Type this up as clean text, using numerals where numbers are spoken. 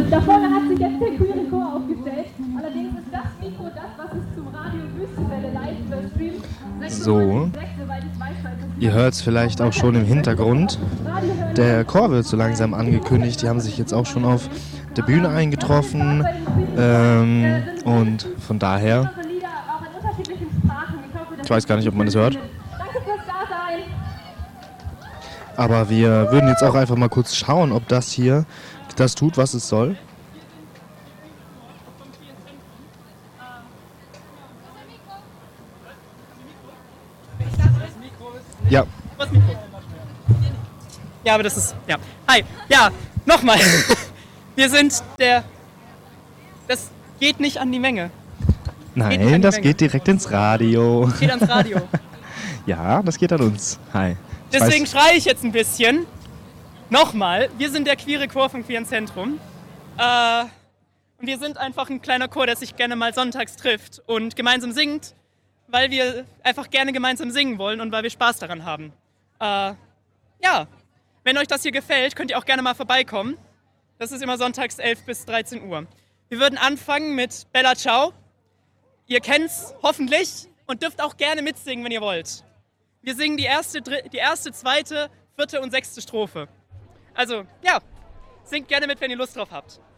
Da vorne hat sich jetzt der queere Chor aufgestellt. Allerdings ist das Mikro das, was es zum Radio Wüstenwelle live streamt. So, ihr hört es vielleicht auch schon im Hintergrund. Der Chor wird so langsam angekündigt. Die haben sich jetzt auch schon auf der Bühne eingetroffen. Und von daher, ich weiß gar nicht, ob man das hört. Aber wir würden jetzt auch einfach mal kurz schauen, ob das hier das tut, was es soll. Ja. Ja, aber das ist, ja. Hi, ja, nochmal. Wir sind das geht nicht an die Menge. Nein, das geht direkt ins Radio. Das geht ans Radio. Ja, das geht an uns. Hi. Deswegen schreie ich jetzt ein bisschen. Nochmal, wir sind der queere Chor vom Queeren Zentrum. Und wir sind einfach ein kleiner Chor, der sich gerne mal sonntags trifft und gemeinsam singt, weil wir einfach gerne gemeinsam singen wollen und weil wir Spaß daran haben. Ja, wenn euch das hier gefällt, könnt ihr auch gerne mal vorbeikommen. Das ist immer sonntags 11 bis 13 Uhr. Wir würden anfangen mit Bella Ciao. Ihr kennt's hoffentlich und dürft auch gerne mitsingen, wenn ihr wollt. Wir singen die erste, zweite, vierte und sechste Strophe. Also, ja, singt gerne mit, wenn ihr Lust drauf habt.